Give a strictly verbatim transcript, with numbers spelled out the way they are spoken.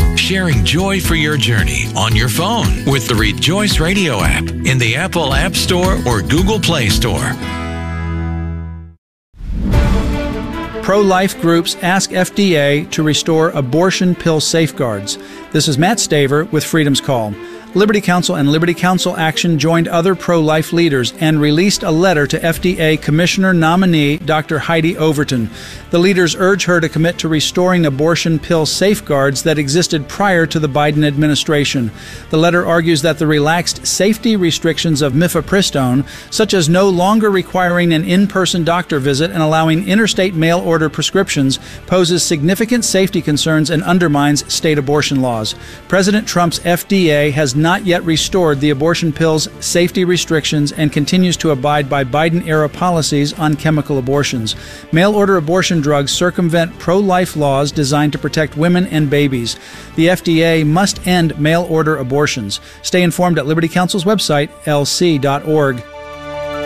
sharing joy for your journey on your phone with the Rejoice Radio app in the Apple App Store or Google Play Store. Pro-life groups ask F D A to restore abortion pill safeguards. This is Matt Staver with Freedom's Call. Liberty Counsel and Liberty Counsel Action joined other pro-life leaders and released a letter to F D A Commissioner nominee Doctor Heidi Overton. The leaders urge her to commit to restoring abortion pill safeguards that existed prior to the Biden administration. The letter argues that the relaxed safety restrictions of mifepristone, such as no longer requiring an in-person doctor visit and allowing interstate mail-order prescriptions, poses significant safety concerns and undermines state abortion laws. President Trump's F D A has not yet restored the abortion pill's safety restrictions and continues to abide by Biden-era policies on chemical abortions. Mail-order abortion drugs circumvent pro-life laws designed to protect women and babies. The F D A must end mail-order abortions. Stay informed at Liberty Counsel's website, L C dot org.